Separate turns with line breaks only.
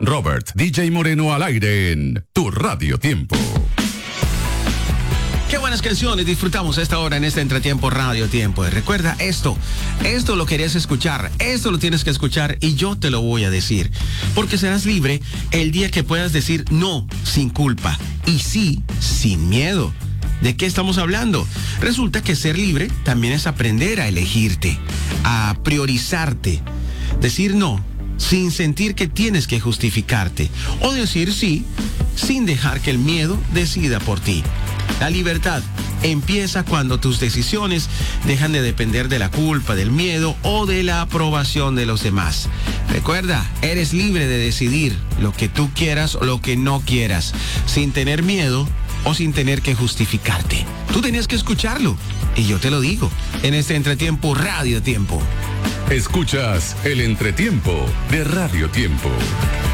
Robert DJ Moreno al aire en Tu Radio Tiempo.
Qué buenas canciones disfrutamos a esta hora en este Entretiempo Radio Tiempo. Y recuerda esto lo querías escuchar, esto lo tienes que escuchar y yo te lo voy a decir. Porque serás libre el día que puedas decir no sin culpa y sí sin miedo. ¿De qué estamos hablando? Resulta que ser libre también es aprender a elegirte, a priorizarte, decir no sin sentir que tienes que justificarte o decir sí sin dejar que el miedo decida por ti. La libertad empieza cuando tus decisiones dejan de depender de la culpa, del miedo o de la aprobación de los demás. Recuerda, eres libre de decidir lo que tú quieras o lo que no quieras, sin tener miedo o sin tener que justificarte. Tú tenías que escucharlo y yo te lo digo en este Entretiempo Radio Tiempo.
Escuchas el Entretiempo de Radio Tiempo.